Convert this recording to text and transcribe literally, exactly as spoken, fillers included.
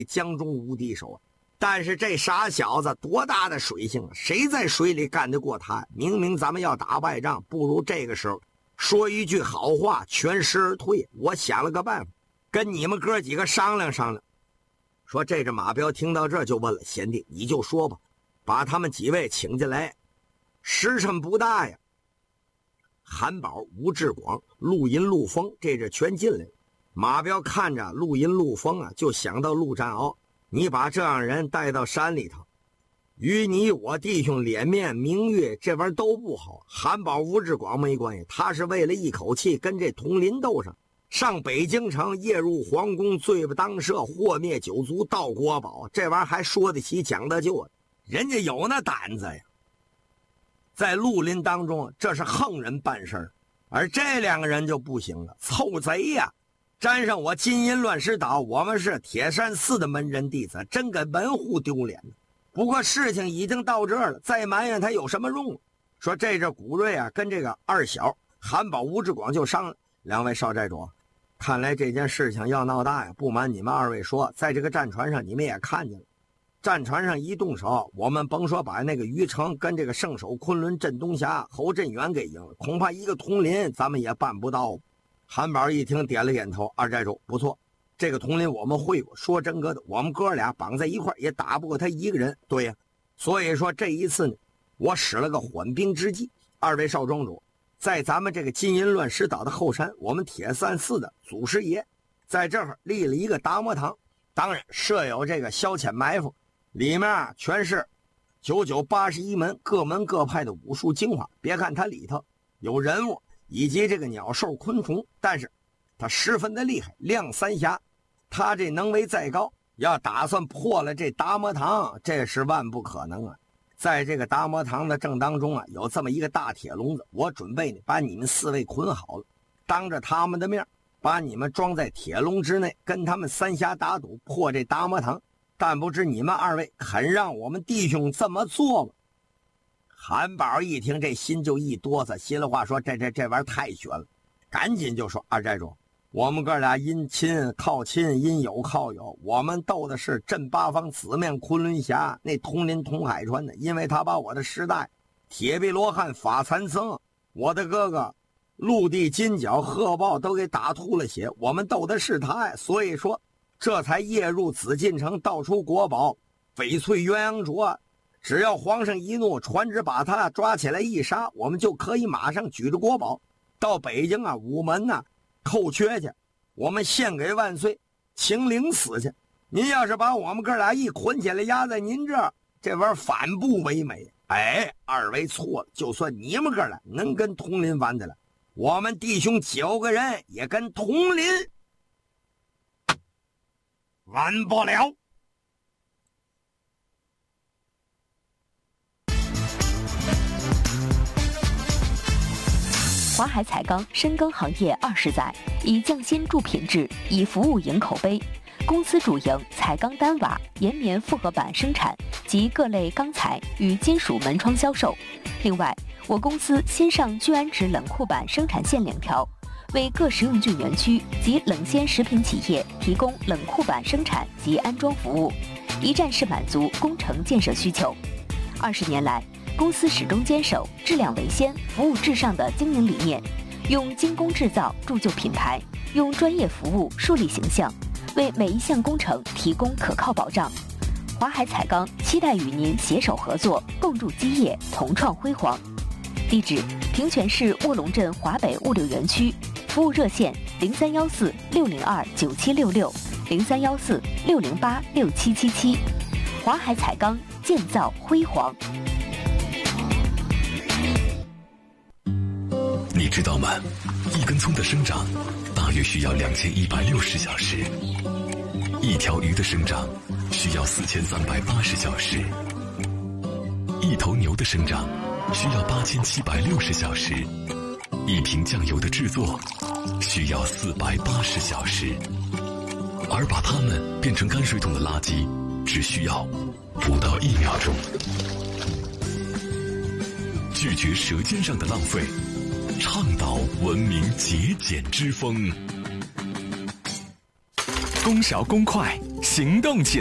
江中无敌手啊！但是这傻小子多大的水性啊，谁在水里干得过他？明明咱们要打败仗，不如这个时候说一句好话，全身而退。我想了个办法，跟你们哥几个商量商量。说这只马彪听到这就问了：贤弟，你就说吧，把他们几位请进来。时辰不大呀，韩宝、吴志广、陆银、陆丰这这全进来了。马彪看着陆银、陆丰啊，就想到陆战鳌，你把这样人带到山里头，与你我弟兄脸面名誉这玩意儿都不好。韩宝、吴志广没关系，他是为了一口气跟这佟林斗上，上北京城，夜入皇宫，罪不当赦，祸灭九族，盗国宝，这玩意儿还说得起讲得就，人家有那胆子呀。在绿林当中，这是横人办事儿，而这两个人就不行了，臭贼呀！沾上我金银乱石岛，我们是铁山寺的门人弟子，真给门户丢脸了。不过事情已经到这儿了，再埋怨他有什么用？说这这古瑞啊，跟这个二小韩宝、吴志广就商量，两位少寨主，看来这件事情要闹大呀！不瞒你们二位说，在这个战船上你们也看见了，战船上一动手，我们甭说把那个于成跟这个圣手昆仑镇东侠侯振元给赢了，恐怕一个统领咱们也办不到。韩宝一听点了点头，二寨主不错，这个统领我们会过，说真格的，我们哥俩绑在一块也打不过他一个人。对呀，所以说这一次呢，我使了个缓兵之计。二位少庄主，在咱们这个金银乱石岛的后山，我们铁三寺的祖师爷在这儿立了一个达摩堂，当然设有这个消遣埋伏，里面啊全是九九八十一门各门各派的武术精华。别看它里头有人物以及这个鸟兽昆虫，但是它十分的厉害，亮三峡。他这能为再高，要打算破了这达摩堂，这是万不可能啊！在这个达摩堂的正当中啊，有这么一个大铁笼子，我准备呢把你们四位捆好了，当着他们的面把你们装在铁笼之内，跟他们三峡打赌，破这达摩堂。但不知你们二位肯让我们弟兄这么做吗？韩宝一听这心就一哆嗦，心里话说这这这玩意儿太悬了，赶紧就说：二寨主，我们哥俩因亲靠亲，因友靠友，我们斗的是镇八方四面昆仑峡那统领统海川的，因为他把我的师代铁臂罗汉法残僧，我的哥哥陆地金角鹤豹都给打吐了血，我们斗的是他呀，所以说这才夜入紫禁城，盗出国宝，翡翠鸳鸯镯。只要皇上一怒，传旨把他抓起来一杀，我们就可以马上举着国宝到北京啊午门呐、啊、扣缺去，我们献给万岁，请领死去。您要是把我们哥俩一捆起来压在您这儿，这玩意儿反不为美。哎，二位错了，就算你们哥俩能跟统领玩得了，我们弟兄九个人也跟统领完不了。 华海彩钢深耕行业二十载，以匠心助品质，以服务赢口碑。公司主营彩钢单瓦、岩棉复合板生产及各类钢材与金属门窗销售。另外，我公司新上聚氨酯冷库板生产线两条，为各食用菌园区及冷鲜食品企业提供冷库板生产及安装服务，一站式满足工程建设需求。二十年来，公司始终坚守质量为先、服务至上的经营理念，用精工制造铸就品牌，用专业服务树立形象，为每一项工程提供可靠保障。华海彩钢期待与您携手合作，共筑基业，同创辉煌。地址：平泉市卧龙镇华北物流园区，服务热线：零三幺四六零二九七六六，零三幺四六零八六七七七。华海彩钢，建造辉煌。 你知道吗？一根葱的生长大约需要两千一百六十小时，一条鱼的生长需要四千三百八十小时，一头牛的生长需要八千七百六十小时，一瓶酱油的制作需要四百八十小时，而把它们变成泔水桶的垃圾只需要不到一秒钟。拒绝舌尖上的浪费，倡导文明节俭之风。 功小功快， 行动起来。